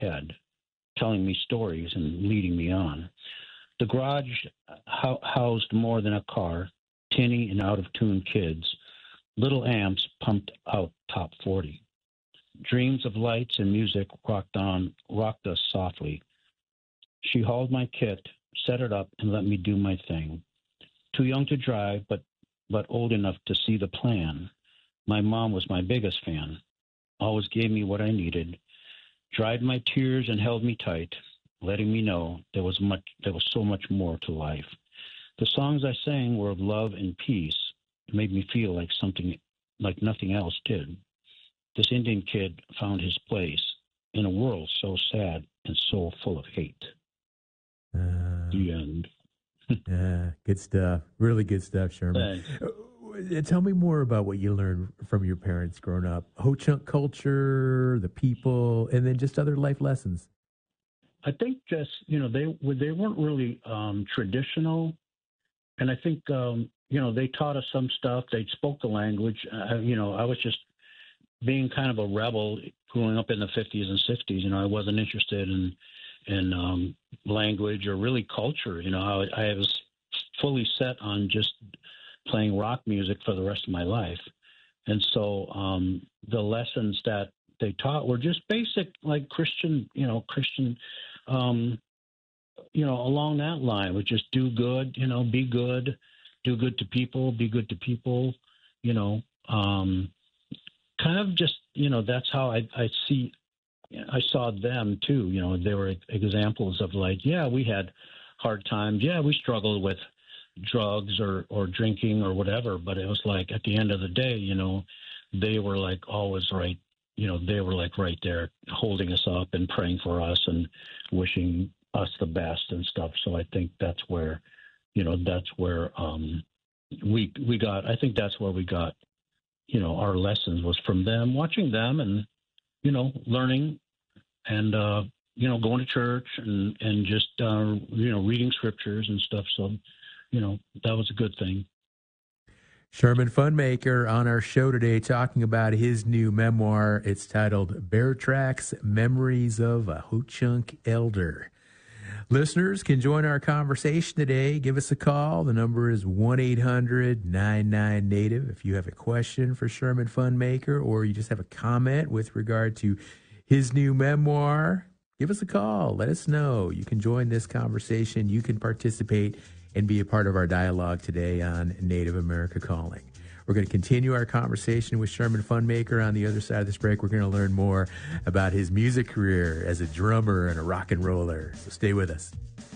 head, telling me stories and leading me on. The garage housed more than a car, tinny and out of tune kids. Little amps pumped out top 40. Dreams of lights and music rocked us softly. She hauled my kit, set it up, and let me do my thing. Too young to drive, but old enough to see the plan. My mom was my biggest fan. Always gave me what I needed. Dried my tears and held me tight, letting me know there was so much more to life. The songs I sang were of love and peace. It made me feel like something like nothing else did. This Indian kid found his place in a world so sad and so full of hate. The end. Good stuff. Really good stuff, Sherman. Tell me more about what you learned from your parents growing up. Ho-Chunk culture, the people, and then just other life lessons. I think just, they weren't really traditional. And I think, they taught us some stuff. They spoke the language. I was just being kind of a rebel growing up in the 50s and 60s. I wasn't interested in language or really culture. I was fully set on just playing rock music for the rest of my life. And so the lessons that they taught were just basic, like Christian, along that line, would just do good, be good, do good to people, be good to people, kind of just, that's how I saw them too. They were examples of like, yeah, we had hard times. Yeah, we struggled with drugs or drinking or whatever. But it was like at the end of the day, they were like always right. They were like right there holding us up and praying for us and wishing us the best and stuff. So I think that's where we got, I think that's where we got, our lessons was from them, watching them and, learning and, going to church and just, reading scriptures and stuff. So, that was a good thing. Sherman Funmaker on our show today talking about his new memoir. It's titled Bear Tracks, Memories of a Ho-Chunk Elder. Listeners can join our conversation today. Give us a call. The number is 1-800-99-NATIVE. If you have a question for Sherman Funmaker or you just have a comment with regard to his new memoir, give us a call. Let us know. You can join this conversation. You can participate and be a part of our dialogue today on Native America Calling. We're going to continue our conversation with Sherman Funmaker. On the other side of this break, we're going to learn more about his music career as a drummer and a rock and roller. So stay with us.